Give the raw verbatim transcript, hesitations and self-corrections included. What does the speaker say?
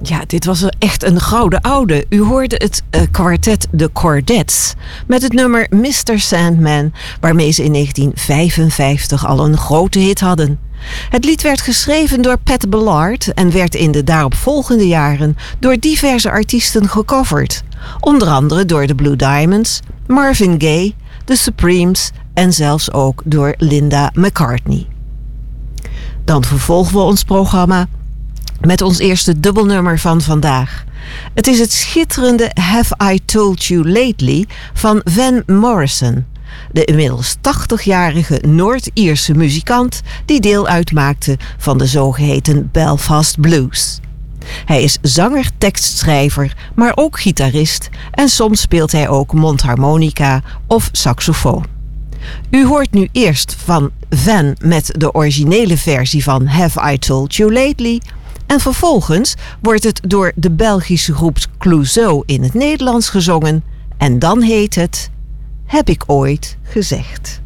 Ja, dit was echt een gouden oude. U hoorde het uh, kwartet The Chordettes met het nummer mister Sandman, waarmee ze in negentien vijfenvijftig al een grote hit hadden. Het lied werd geschreven door Pat Ballard en werd in de daaropvolgende jaren door diverse artiesten gecoverd. Onder andere door de Blue Diamonds, Marvin Gaye, The Supremes en zelfs ook door Linda McCartney. Dan vervolgen we ons programma met ons eerste dubbelnummer van vandaag. Het is het schitterende Have I Told You Lately van Van Morrison, de inmiddels tachtigjarige Noord-Ierse muzikant die deel uitmaakte van de zogeheten Belfast Blues. Hij is zanger, tekstschrijver, maar ook gitarist en soms speelt hij ook mondharmonica of saxofoon. U hoort nu eerst van Van met de originele versie van Have I Told You Lately en vervolgens wordt het door de Belgische groep Clouseau in het Nederlands gezongen en dan heet het Heb ik ooit gezegd.